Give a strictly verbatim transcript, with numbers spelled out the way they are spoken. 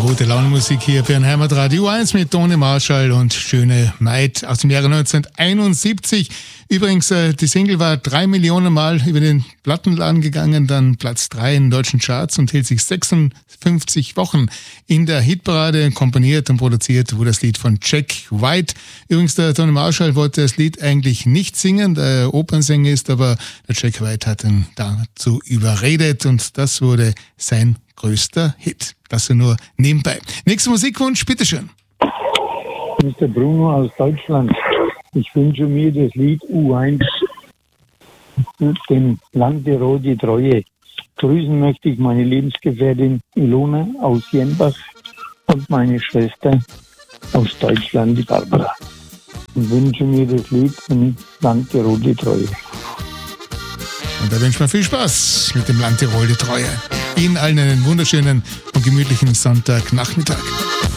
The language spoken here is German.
Gute Laune Musik hier für ein Heimatradio eins mit Toni Marshall und Schöne Maid aus dem Jahre neunzehnhunderteinundsiebzig. Übrigens, die Single war drei Millionen Mal über den Plattenladen gegangen, dann Platz drei in den deutschen Charts und hielt sich sechsundfünfzig Wochen in der Hitparade. Komponiert und produziert wurde das Lied von Jack White. Übrigens, der Toni Marshall wollte das Lied eigentlich nicht singen, da er Opernsänger ist, aber der Jack White hat ihn dazu überredet und das wurde sein größter Hit. Das nur nebenbei. Nächster Musikwunsch, bitteschön. Mister Bruno aus Deutschland. Ich wünsche mir das Lied U eins, dem Land der Rote Treue. Grüßen möchte ich meine Lebensgefährtin Ilona aus Jenbach und meine Schwester aus Deutschland, die Barbara. Und wünsche mir das Lied im Land der Rote Treue. Und da wünsche ich mir viel Spaß mit dem Land der Rote Treue. Ihnen allen einen wunderschönen und gemütlichen Sonntagnachmittag.